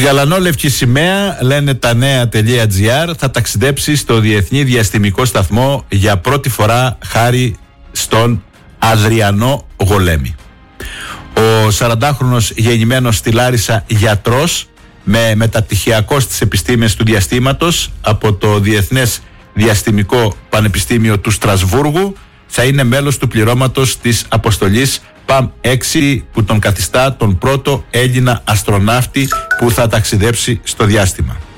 Γαλανόλευκη σημαία, λένε τα νέα.gr, θα ταξιδέψει στο Διεθνή Διαστημικό Σταθμό για πρώτη φορά χάρη στον Αδριανό Γολέμη. Ο 40χρονος γεννημένος στη Λάρισα γιατρός με μεταπτυχιακό στις επιστήμες του διαστήματος από το Διεθνές Διαστημικό Πανεπιστήμιο του Στρασβούργου θα είναι μέλος του πληρώματος της αποστολής ΠΑΜ-6 που τον καθιστά τον πρώτο Έλληνα αστροναύτη που θα ταξιδέψει στο διάστημα.